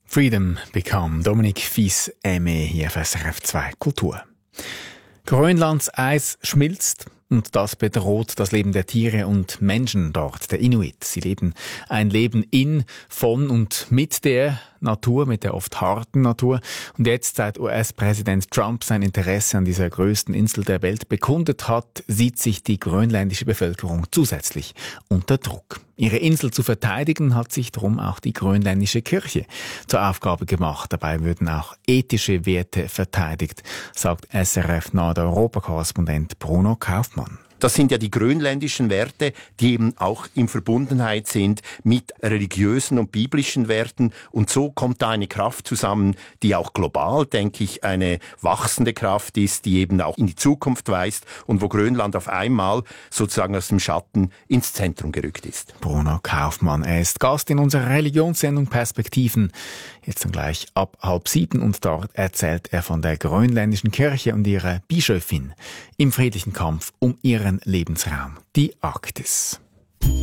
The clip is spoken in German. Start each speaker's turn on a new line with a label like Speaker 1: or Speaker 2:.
Speaker 1: Freedom Become. Dominique Fils-Aimé hier auf SRF 2 Kultur. Grönlands Eis schmilzt und das bedroht das Leben der Tiere und Menschen dort, der Inuit. Sie leben ein Leben in, von und mit der Natur, mit der oft harten Natur. Und jetzt, seit US-Präsident Trump sein Interesse an dieser größten Insel der Welt bekundet hat, sieht sich die grönländische Bevölkerung zusätzlich unter Druck. Ihre Insel zu verteidigen hat sich darum auch die grönländische Kirche zur Aufgabe gemacht. Dabei würden auch ethische Werte verteidigt, sagt SRF Nordeuropa-Korrespondent Bruno Kaufmann.
Speaker 2: Das sind ja die grönländischen Werte, die eben auch in Verbundenheit sind mit religiösen und biblischen Werten. Und so kommt da eine Kraft zusammen, die auch global, denke ich, eine wachsende Kraft ist, die eben auch in die Zukunft weist und wo Grönland auf einmal sozusagen aus dem Schatten ins Zentrum gerückt ist.
Speaker 1: Bruno Kaufmann, er ist Gast in unserer Religionssendung Perspektiven. Jetzt dann gleich ab 6:30 und dort erzählt er von der grönländischen Kirche und ihrer Bischöfin im friedlichen Kampf um ihren Lebensraum, die Arktis.